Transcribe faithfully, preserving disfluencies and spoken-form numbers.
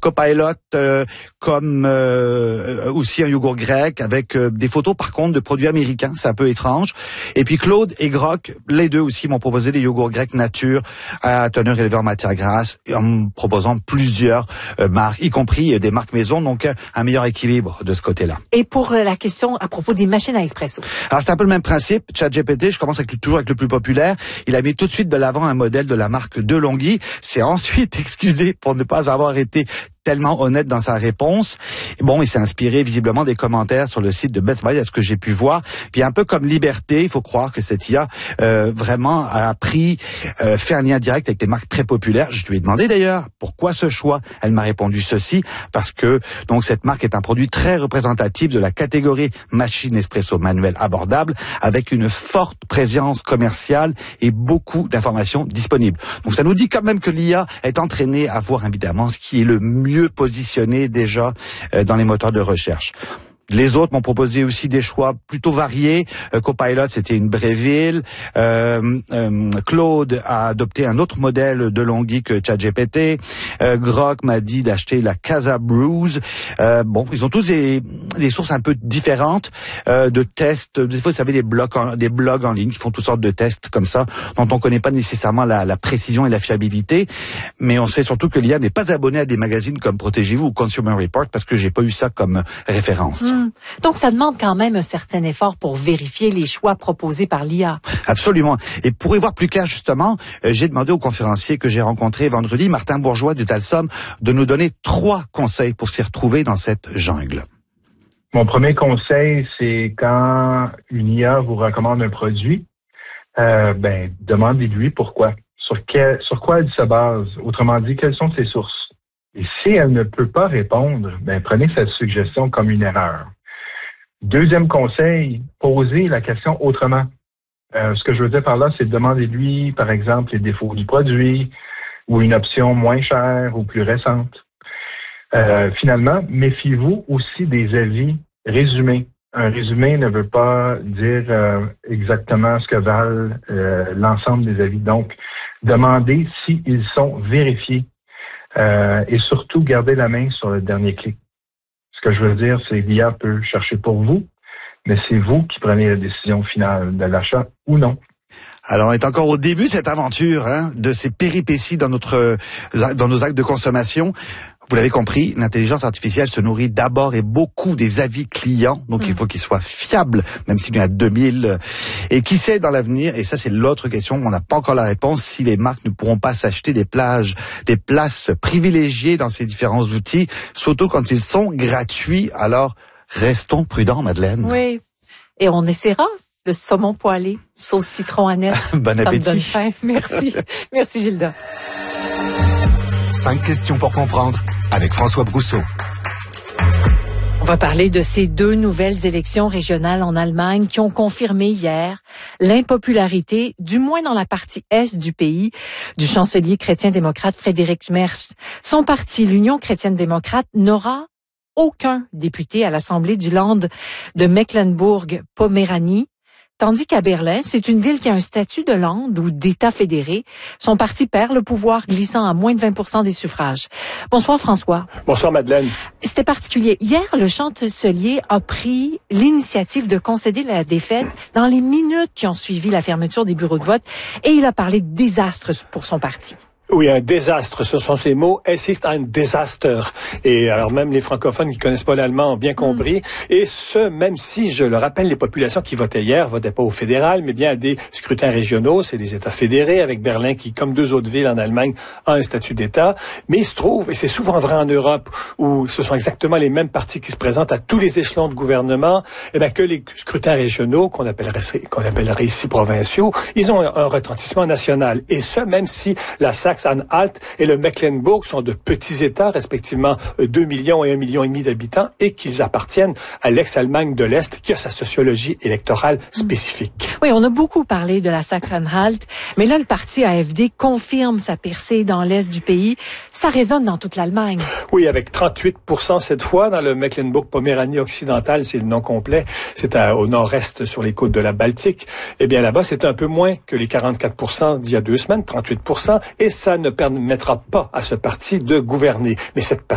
Copilot euh, comme euh, aussi un yogourt grec avec euh, des photos par contre de produits américains, c'est un peu étrange. Et puis Claude et Grok, les deux aussi m'ont proposé des yogourts grecs nature à teneur élevée en matière grasse, en me proposant plusieurs euh, marques, y compris euh, des marques maison, donc euh, un meilleur équilibre de ce côté-là. Et pour euh, la question à propos des machines à espresso. Alors c'est un peu le même principe, ChatGPT, je commence avec le, toujours avec le plus populaire. Il a mis tout de suite de l'avant un modèle de la marque DeLonghi. C'est ensuite excusé pour ne pas avoir été tellement honnête dans sa réponse. Bon, il s'est inspiré visiblement des commentaires sur le site de Best Buy, à ce que j'ai pu voir. Puis un peu comme Liberté, il faut croire que cette I A euh, vraiment a appris, euh, fait un lien direct avec des marques très populaires. Je lui ai demandé d'ailleurs pourquoi ce choix. Elle m'a répondu ceci, parce que donc cette marque est un produit très représentatif de la catégorie machine espresso manuelle abordable, avec une forte présence commerciale et beaucoup d'informations disponibles. Donc ça nous dit quand même que l'I A est entraînée à voir évidemment ce qui est le mieux positionné déjà euh, dans les moteurs de recherche. Les autres m'ont proposé aussi des choix plutôt variés. Euh, Copilot, c'était une Breville. Euh, euh, Claude a adopté un autre modèle de Longhi que ChatGPT. Euh, Grok m'a dit d'acheter la Casa Brews. Euh, bon, ils ont tous des, des sources un peu différentes euh, de tests. Des fois, vous savez, des blogs, en, des blogs en ligne qui font toutes sortes de tests comme ça, dont on connaît pas nécessairement la, la précision et la fiabilité. Mais on sait surtout que l'I A n'est pas abonné à des magazines comme Protégez-vous ou Consumer Report, parce que j'ai pas eu ça comme référence. Mmh. Donc, ça demande quand même un certain effort pour vérifier les choix proposés par l'I A. Absolument. Et pour y voir plus clair, justement, euh, j'ai demandé au conférencier que j'ai rencontré vendredi, Martin Bourgeois du Talsom, de nous donner trois conseils pour s'y retrouver dans cette jungle. Mon premier conseil, c'est quand une I A vous recommande un produit, euh, ben, demandez-lui pourquoi. Sur, quel, sur quoi elle se base. Autrement dit, quelles sont ses sources. Et si elle ne peut pas répondre, ben, prenez cette suggestion comme une erreur. Deuxième conseil, posez la question autrement. Euh, ce que je veux dire par là, c'est demander-lui, par exemple, les défauts du produit ou une option moins chère ou plus récente. Euh, finalement, méfiez-vous aussi des avis résumés. Un résumé ne veut pas dire euh, exactement ce que valent euh, l'ensemble des avis. Donc, demandez s'ils sont vérifiés. Euh, et surtout, gardez la main sur le dernier clic. Ce que je veux dire, c'est que l'I A peut chercher pour vous, mais c'est vous qui prenez la décision finale de l'achat ou non. Alors, on est encore au début de cette aventure, hein, de ces péripéties dans notre, dans nos actes de consommation. Vous l'avez compris, l'intelligence artificielle se nourrit d'abord et beaucoup des avis clients, donc mmh. il faut qu'ils soient fiables, même s'il y en a deux mille. Et qui sait dans l'avenir, et ça c'est l'autre question, on n'a pas encore la réponse, si les marques ne pourront pas s'acheter des plages, des places privilégiées dans ces différents outils, surtout quand ils sont gratuits. Alors, restons prudents, Madeleine. Oui, et on essaiera le saumon poêlé, sauce citron aneth. Bon appétit. Ça me donne faim. Merci. Merci Gilda. Cinq questions pour comprendre avec François Brousseau. On va parler de ces deux nouvelles élections régionales en Allemagne qui ont confirmé hier l'impopularité, du moins dans la partie est du pays, du chancelier chrétien-démocrate Friedrich Merz. Son parti, l'Union chrétienne-démocrate, n'aura aucun député à l'Assemblée du Land de Mecklembourg-Poméranie. Tandis qu'à Berlin, c'est une ville qui a un statut de Land ou d'État fédéré. Son parti perd le pouvoir, glissant à moins de vingt pour cent des suffrages. Bonsoir François. Bonsoir Madeleine. C'était particulier. Hier, le chancelier a pris l'initiative de concéder la défaite dans les minutes qui ont suivi la fermeture des bureaux de vote et il a parlé de désastre pour son parti. Oui, un désastre, ce sont ces mots. Es ist ein Desaster. Et alors même les francophones qui connaissent pas l'allemand ont bien compris. Mm. Et ce, même si, je le rappelle, les populations qui votaient hier votaient pas au fédéral, mais bien à des scrutins régionaux. C'est des États fédérés, avec Berlin qui, comme deux autres villes en Allemagne, a un statut d'État. Mais il se trouve, et c'est souvent vrai en Europe, où ce sont exactement les mêmes partis qui se présentent à tous les échelons de gouvernement, eh bien que les scrutins régionaux, qu'on appellerait, qu'on appellerait ici provinciaux, ils ont un, un retentissement national. Et ce, même si la Saxe-Anhalt et le Mecklembourg sont de petits États, respectivement deux millions et un million et demi d'habitants, et qu'ils appartiennent à l'ex-Allemagne de l'Est, qui a sa sociologie électorale spécifique. Oui, on a beaucoup parlé de la Saxe-Anhalt, mais là, le parti A F D confirme sa percée dans l'Est du pays. Ça résonne dans toute l'Allemagne. Oui, avec trente-huit pour cent cette fois dans le Mecklembourg-Poméranie occidental, c'est le nom complet, c'est à, au nord-est sur les côtes de la Baltique. Eh bien là-bas, c'est un peu moins que les quarante-quatre pour cent d'il y a deux semaines, trente-huit pour cent, et ça ne permettra pas à ce parti de gouverner. Mais cette